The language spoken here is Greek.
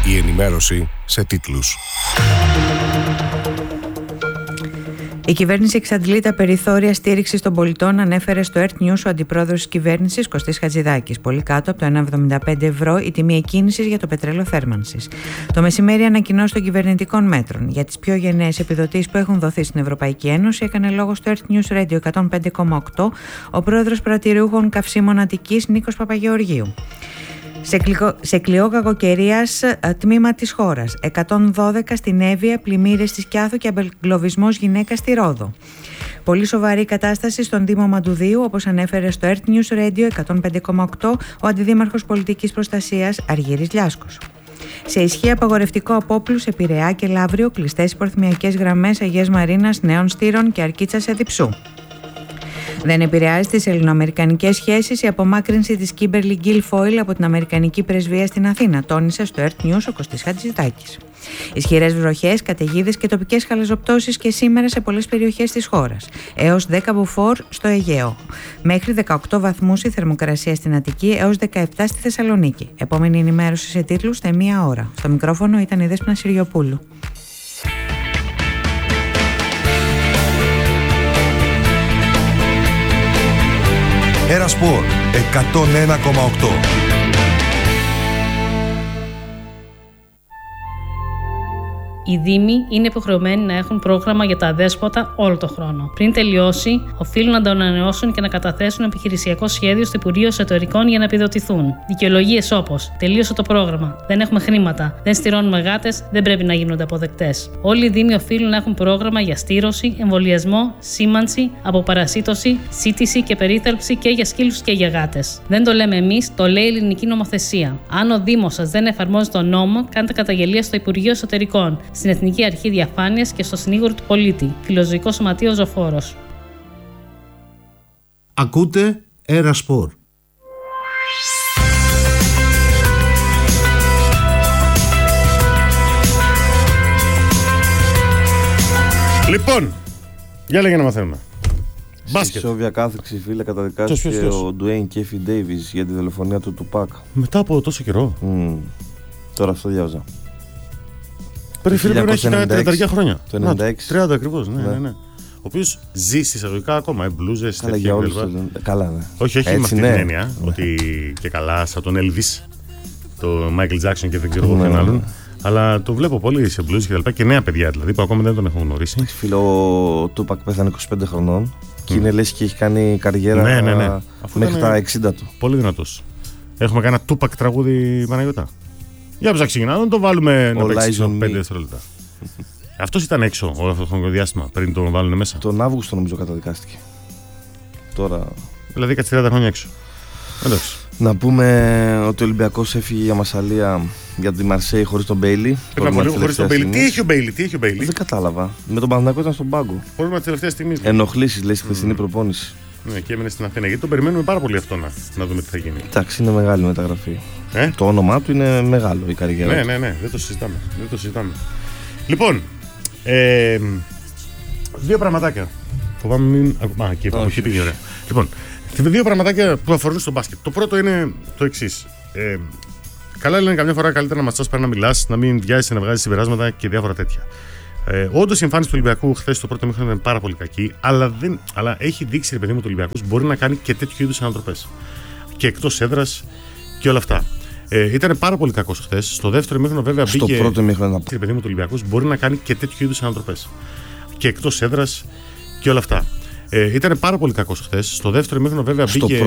Η ενημέρωση σε τίτλους. Η κυβέρνηση εξαντλεί τα περιθώρια στήριξης των πολιτών, ανέφερε στο Earth News ο αντιπρόεδρος της κυβέρνησης Κωστής Χατζηδάκης. Πολύ κάτω από το 1,75 ευρώ η τιμή εκκίνησης για το πετρέλαιο θέρμανσης. Το μεσημέρι, ανακοινώσεις των κυβερνητικών μέτρων για τις πιο γενναίες επιδοτήσεις που έχουν δοθεί στην Ευρωπαϊκή Ένωση έκανε λόγο στο Earth News Radio 105,8 ο πρόεδρος πρατηριούχων καυσίμων Αττικής Νίκος Παπαγεωργίου. Σε κλειό κακοκαιρίας τμήμα της χώρας. 112 στην Εύβοια, πλημμύρες στη Σκιάθο και απεγκλωβισμός γυναίκα στη Ρόδο. Πολύ σοβαρή κατάσταση στον Δήμο Μαντουδίου, όπως ανέφερε στο Earth News Radio 105,8 ο Αντιδήμαρχος Πολιτικής Προστασίας Αργύρης Λιάσκος. Σε ισχύ απαγορευτικό από όπλους σε Πειραιά και Λαύριο, κλειστές υποθυμιακές γραμμές Αγίας Μαρίνας, Νέων Στήρων και Αρκίτσας Εδιψού. Δεν επηρεάζει τις ελληνοαμερικανικές σχέσεις η απομάκρυνση της Κίμπερλι Γκίλφόιλ από την Αμερικανική Πρεσβεία στην Αθήνα, τόνισε στο Earth News ο Κωστής Χατζηδάκης. Ισχυρές βροχές, καταιγίδες και τοπικές χαλαζοπτώσεις και σήμερα σε πολλές περιοχές της χώρας. Έως 10 μποφόρ στο Αιγαίο. Μέχρι 18 βαθμούς η θερμοκρασία στην Αττική, έως 17 στη Θεσσαλονίκη. Επόμενη ενημέρωση σε τίτλους στα 1 ώρα. Στο μικρόφωνο ήταν η Δέσποινα Συριοπούλου. Ένα Σπορ 101,8. Οι Δήμοι είναι υποχρεωμένοι να έχουν πρόγραμμα για τα αδέσποτα όλο το χρόνο. Πριν τελειώσει, οφείλουν να το ανανεώσουν και να καταθέσουν επιχειρησιακό σχέδιο στο Υπουργείο Εσωτερικών για να επιδοτηθούν. Δικαιολογίες όπως τελείωσε το πρόγραμμα, δεν έχουμε χρήματα, δεν στηρώνουμε γάτες, δεν πρέπει να γίνονται αποδεκτές. Όλοι οι Δήμοι οφείλουν να έχουν πρόγραμμα για στήρωση, εμβολιασμό, σήμανση, αποπαρασίτωση, σύτηση και περίθαλψη και για σκύλους και για γάτες. Δεν το λέμε εμείς, το λέει η ελληνική νομοθεσία. Αν ο Δήμος σας δεν εφαρμόζει τον νόμο, κάντε καταγγελία στο Υπουργείο Εσωτερικών, στην Εθνική Αρχή Διαφάνειας και στο Συνήγορο του Πολίτη, Φιλοζωικό Σωματείο Ζωφόρος. Ακούτε Ένα Σπορ. Λοιπόν, για λέγε να μαθαίνουμε. Μπάσκετ. Στη Σόβια κάθεξη, φίλε, καταδικάστηκε ο Ντουέιν Κέφι Ντέιβις για τη δολοφονία του Τουπάκ. Μετά από τόσο καιρό. Τώρα αυτό διάβαζα. Πρέπει να έχει 30 χρόνια. Το 96. 30 ακριβώς, ναι. Ο οποίος ζει εισαγωγικά ακόμα. Μπλούζες, τέτοια κλπ. Καλά, ναι. Όχι με αυτή την έννοια. Ότι και καλά, σαν τον Elvis, το Michael Jackson και δεν ξέρω εγώ ποιον άλλον. Αλλά το βλέπω πολύ σε μπλούζες και τα λοιπά. Και νέα παιδιά δηλαδή που ακόμα δεν τον έχουν γνωρίσει. Φίλο, ο Τούπακ πέθανε 25 χρονών. Και είναι λες και έχει κάνει καριέρα μέχρι τα 60 του. Πολύ δυνατός. Έχουμε κάνει ένα Τούπακ τραγούδι, Παναγιώτα. Για να ξεκινάμε, να το βάλουμε να παίξει 5 δευτερόλεπτα. Αυτός ήταν έξω όλο αυτό το χρονικό διάστημα πριν τον βάλουν μέσα. Τον Αύγουστο νομίζω καταδικάστηκε. Τώρα. Δηλαδή 30 χρόνια έξω. Εντάξει. Να πούμε ότι ο Ολυμπιακός έφυγε για Μασσαλία για τη Μαρσέη χωρίς τον Μπέιλι. Χωρίς τον Μπέιλι. Τι έχει ο Μπέιλι, Δεν κατάλαβα. Με τον Παναθηναϊκό ήταν στον πάγκο. Πρόβλημα τη τελευταία στιγμή. Ενοχλήσεις, λέει, στη χθεσινή προπόνηση. Ναι, και έμενε στην Αθήνα. Γιατί τον περιμένουμε πάρα πολύ αυτό να δούμε τι θα γίνει. Εντάξει, είναι μεγάλη μεταγραφή. Το όνομά του είναι μεγάλο η καριέρα. Ναι, δεν το συζητάμε. Λοιπόν, δύο πραγματάκια. Φοβάμαι μην. Και όχι, πήγε ωραία. Λοιπόν, δύο πραγματάκια που αφορούν στο μπάσκετ. Το πρώτο είναι το εξής. Καλά λένε καμιά φορά καλύτερα να μασάς παρά να μιλάς, να μην βιάζεσαι να βγάζεις συμπεράσματα και διάφορα τέτοια. Όντως η εμφάνιση του Ολυμπιακού χθες το πρώτο ημίχρονο ήταν πάρα πολύ κακή, αλλά έχει δείξει, ρε παιδί μου, ότι ο Ολυμπιακός μπορεί να κάνει και τέτοιου είδους ανατροπές. Και εκτός έδρας και όλα αυτά. Ήταν πάρα πολύ κακός χθες. Στο δεύτερο ημίχρονο, βέβαια, μπήκε. Στο πρώτο ημίχρονο. Ρε παιδί μου, ο Ολυμπιακός μπορεί να κάνει και τέτοιου είδους ανατροπές. Και εκτός έδρας και όλα αυτά. Ήταν πάρα πολύ κακός χθες. Στο δεύτερο ημίχρονο, βέβαια, μπήκε.